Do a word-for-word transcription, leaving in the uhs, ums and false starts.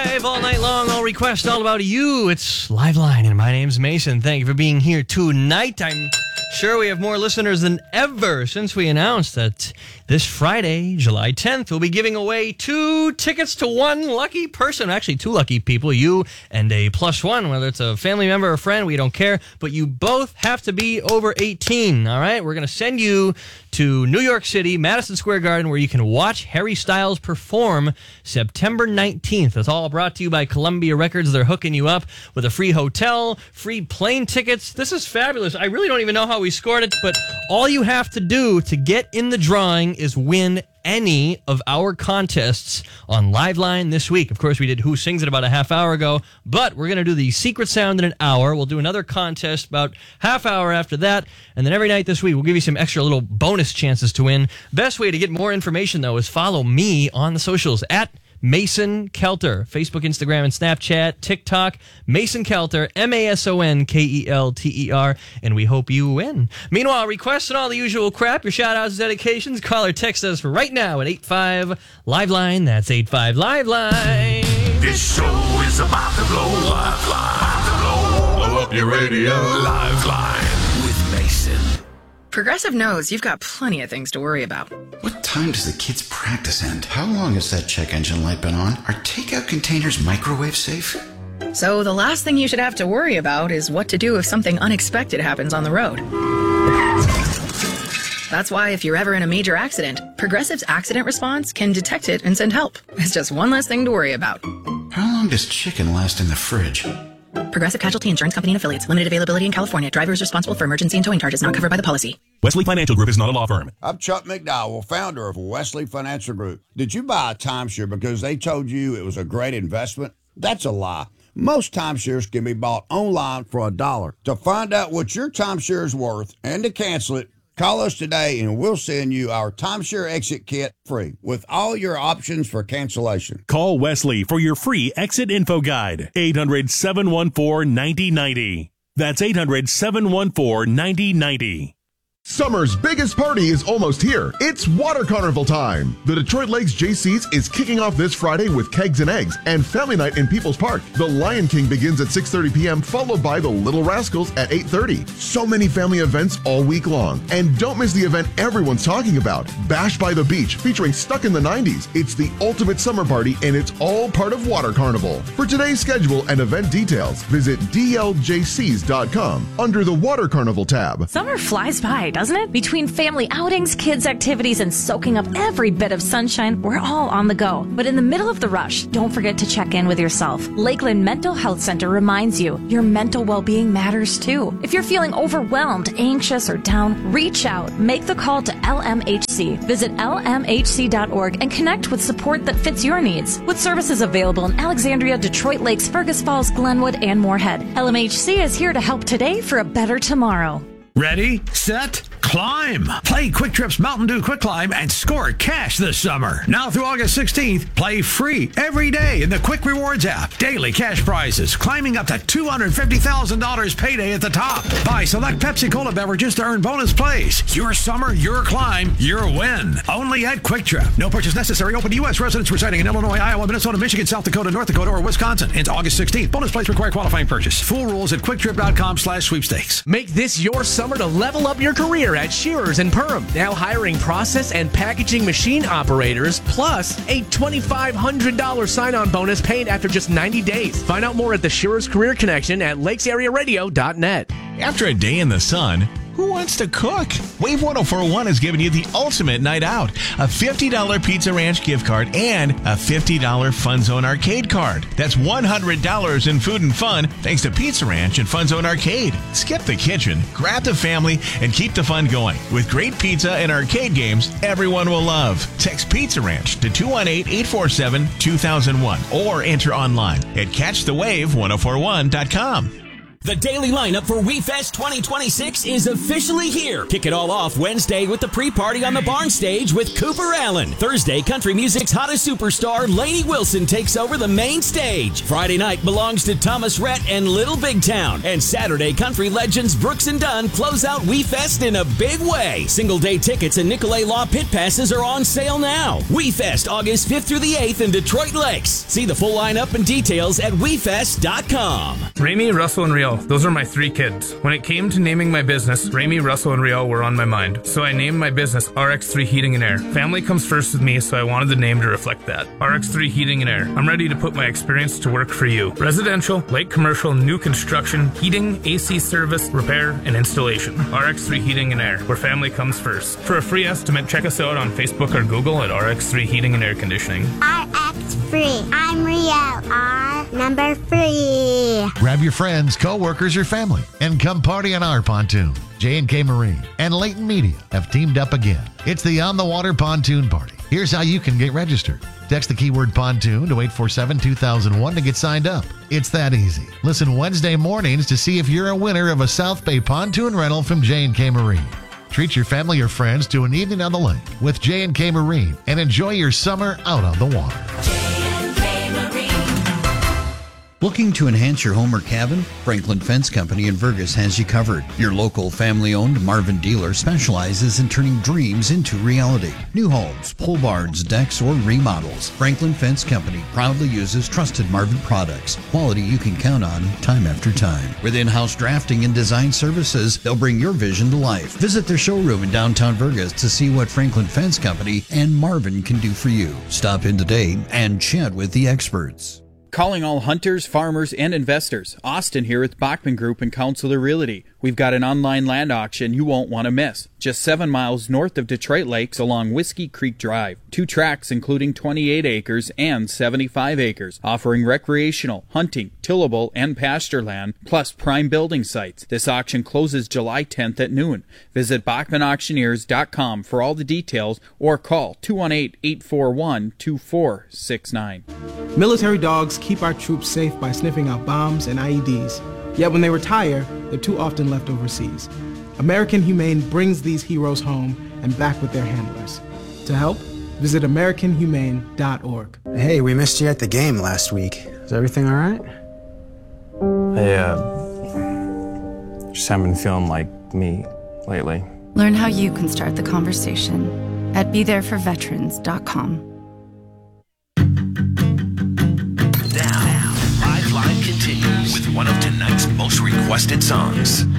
Live all night long, all requests, all about you. It's Liveline, and my name's Mason. Thank you for being here tonight. I'm sure we have more listeners than ever since we announced that this Friday, July tenth, we'll be giving away two tickets to one lucky person. Actually, two lucky people, you and a plus one, whether it's a family member or friend, we don't care. But you both have to be over eighteen, all right? We're going to send you to New York City, Madison Square Garden, where you can watch Harry Styles perform September nineteenth. It's all brought to you by Columbia Records. They're hooking you up with a free hotel, free plane tickets. This is fabulous. I really don't even know how we scored it, but all you have to do to get in the drawing is win any of our contests on Liveline this week. Of course, we did Who Sings It about a half hour ago, but we're going to do the secret sound in an hour. We'll do another contest about half hour after that, and then every night this week, we'll give you some extra little bonus chances to win. Best way to get more information, though, is follow me on the socials at Mason Kelter, Facebook, Instagram, and Snapchat, TikTok, Mason Kelter, M A S O N K E L T E R, and we hope you win. Meanwhile, requests and all the usual crap, your shout-outs, dedications, call or text us right now at eight five Liveline. That's eight five Liveline. This show is about to blow. Liveline. About to blow. Blow up your radio. Liveline with Mason. Progressive knows you've got plenty of things to worry about. What time does the kids' practice end? How long has that check engine light been on? Are takeout containers microwave safe? So the last thing you should have to worry about is what to do if something unexpected happens on the road. That's why if you're ever in a major accident, Progressive's accident response can detect it and send help. It's just one less thing to worry about. How long does chicken last in the fridge? Progressive Casualty Insurance Company and Affiliates. Limited availability in California. Driver is responsible for emergency and towing charges not covered by the policy. Wesley Financial Group is not a law firm. I'm Chuck McDowell, founder of Wesley Financial Group. Did you buy a timeshare because they told you it was a great investment? That's a lie. Most timeshares can be bought online for a dollar. To find out what your timeshare is worth and to cancel it, call us today and we'll send you our timeshare exit kit free with all your options for cancellation. Call Wesley for your free exit info guide. eight hundred, seven one four, nine zero nine zero. That's eight hundred, seven one four, nine zero nine zero. Summer's biggest party is almost here. It's Water Carnival time. The Detroit Lakes J C's is kicking off this Friday with Kegs and Eggs and Family Night in People's Park. The Lion King begins at six thirty p.m., followed by the Little Rascals at eight thirty. So many family events all week long. And don't miss the event everyone's talking about, Bash by the Beach, featuring Stuck in the nineties. It's the ultimate summer party, and it's all part of Water Carnival. For today's schedule and event details, visit D L J Cs dot com under the Water Carnival tab. Summer flies by, doesn't it? Between family outings, kids' activities, and soaking up every bit of sunshine, we're all on the go. But in the middle of the rush, don't forget to check in with yourself. Lakeland Mental Health Center reminds you your mental well-being matters too. If you're feeling overwhelmed, anxious, or down, reach out. Make the call to L M H C. Visit L M H C dot org and connect with support that fits your needs. With services available in Alexandria, Detroit Lakes, Fergus Falls, Glenwood, and Moorhead, L M H C is here to help today for a better tomorrow. Ready, set, climb. Play Quick Trip's Mountain Dew Quick Climb and score cash this summer. Now through August sixteenth, play free every day in the Quick Rewards app. Daily cash prizes, climbing up to two hundred fifty thousand dollars payday at the top. Buy select Pepsi Cola beverages to earn bonus plays. Your summer, your climb, your win. Only at Quick Trip. No purchase necessary. Open to U S residents residing in Illinois, Iowa, Minnesota, Michigan, South Dakota, North Dakota, or Wisconsin. Into August sixteenth. Bonus plays require qualifying purchase. Full rules at quick trip dot com slash sweepstakes. Make this your summer to level up your career at Shearers and Perham. Now hiring process and packaging machine operators, plus a twenty-five hundred dollars sign-on bonus paid after just ninety days. Find out more at the Shearers Career Connection at lakes area radio dot net. After a day in the sun, who wants to cook? Wave one oh four one is giving you the ultimate night out. A fifty dollars Pizza Ranch gift card and a fifty dollars Fun Zone Arcade card. That's one hundred dollars in food and fun thanks to Pizza Ranch and Fun Zone Arcade. Skip the kitchen, grab the family, and keep the fun going. With great pizza and arcade games everyone will love. Text Pizza Ranch to two one eight, eight four seven, two thousand one or enter online at catch the wave one oh four one dot com. The daily lineup for WeFest twenty twenty-six is officially here. Kick it all off Wednesday with the pre-party on the barn stage with Cooper Allen. Thursday, country music's hottest superstar, Lainey Wilson, takes over the main stage. Friday night belongs to Thomas Rhett and Little Big Town. And Saturday, country legends Brooks and Dunn close out WeFest in a big way. Single-day tickets and Nicolay Law pit passes are on sale now. WeFest, August fifth through the eighth in Detroit Lakes. See the full lineup and details at we fest dot com. Ramey, Russell, and Riel. Those are my three kids. When it came to naming my business, Ramey, Russell, and Riel were on my mind. So I named my business R X three Heating and Air. Family comes first with me, so I wanted the name to reflect that. R X three Heating and Air. I'm ready to put my experience to work for you. Residential, light commercial, new construction, heating, A C service, repair, and installation. R X three Heating and Air, where family comes first. For a free estimate, check us out on Facebook or Google at R X three Heating and Air Conditioning. R X three. I'm Riel. R number three. Grab your friends, co-workers, or family and come party on our pontoon. J and K Marine and Leighton Media have teamed up again. It's the On the Water Pontoon Party. Here's how you can get registered. Text the keyword pontoon to eight four seven, two thousand one to get signed up. It's that easy. Listen Wednesday mornings to see if you're a winner of a South Bay pontoon rental from J and K Marine. Treat your family or friends to an evening on the lake with J and K Marine and enjoy your summer out on the water. Looking to enhance your home or cabin? Franklin Fence Company in Vergas has you covered. Your local family-owned Marvin dealer specializes in turning dreams into reality. New homes, pole barns, decks, or remodels. Franklin Fence Company proudly uses trusted Marvin products. Quality you can count on time after time. With in-house drafting and design services, they'll bring your vision to life. Visit their showroom in downtown Vergas to see what Franklin Fence Company and Marvin can do for you. Stop in today and chat with the experts. Calling all hunters, farmers, and investors. Austin here with Bachman Group and Counselor Realty. We've got an online land auction you won't want to miss. Just seven miles north of Detroit Lakes along Whiskey Creek Drive. Two tracts including twenty-eight acres and seventy-five acres, offering recreational, hunting, tillable, and pasture land, plus prime building sites. This auction closes July tenth at noon. Visit Bachman Auctioneers dot com for all the details or call two one eight, eight four one, two four six nine. Military dogs keep our troops safe by sniffing out bombs and I E Ds. Yet when they retire, they're too often left overseas. American Humane brings these heroes home and back with their handlers. To help, visit American Humane dot org. Hey, we missed you at the game last week. Is everything all right? I, uh, just haven't been feeling like me lately. Learn how you can start the conversation at be there for veterans dot com. Now, Live Line continues with one of tonight's most requested songs.